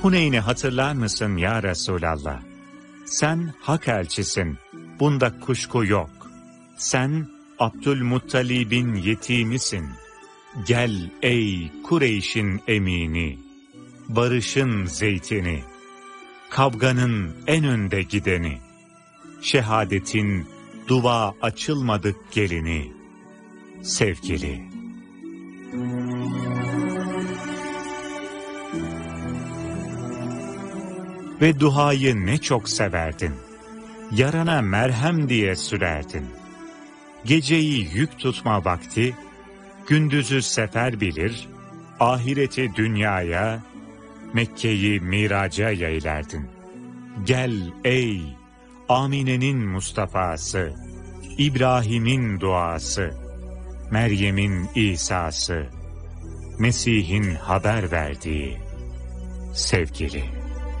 Huneyn'i hatırlar mısın ya Resulallah? Sen hak elçisin, bunda kuşku yok. Sen Abdülmuttalib'in yetimisin. Gel ey Kureyş'in emini, barışın zeytini, kavganın en önde gideni, şehadetin dua açılmadık gelini, sevgili. Ve duayı ne çok severdin, yarana merhem diye sürerdin. Geceyi yük tutma vakti, gündüzü sefer bilir, ahireti dünyaya, Mekke'yi miraca yeylerdin. Gel ey Amine'nin Mustafa'sı, İbrahim'in duası, Meryem'in İsa'sı, Mesih'in haber verdiği sevgili.